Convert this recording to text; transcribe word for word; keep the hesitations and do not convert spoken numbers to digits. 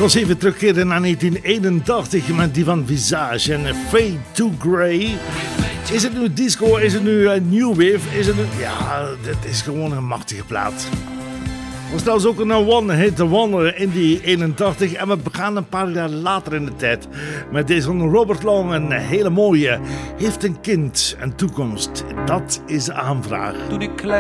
Als even terugkeren naar negentien eenentachtig met die van Visage en Fade to Grey. Is het nu disco? Is het nu uh, new wave? Is het nu... Ja, dit is gewoon een machtige plaat. Er was trouwens ook een One Hit Wonder in die eenentachtig. En we gaan een paar jaar later in de tijd met deze van Robert Long. Een hele mooie. Heeft een kind, een toekomst. Dat is de aanvraag. Toen ik klein